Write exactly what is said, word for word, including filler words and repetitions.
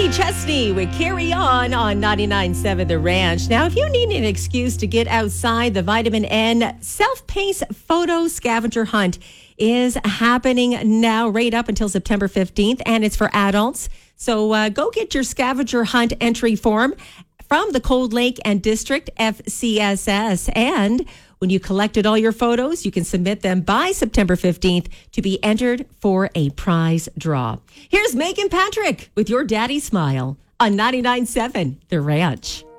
Kenny Chesney with Carry On on ninety-nine point seven The Ranch. Now, if you need an excuse to get outside, the Vitamin N self-paced photo scavenger hunt is happening now right up until September fifteenth, and it's for adults. So uh, go get your scavenger hunt entry form from the Cold Lake and District F C S S. And when you collected all your photos, you can submit them by September fifteenth to be entered for a prize draw. Here's Megan Patrick with Your Daddy Smile on ninety-nine point seven The Ranch.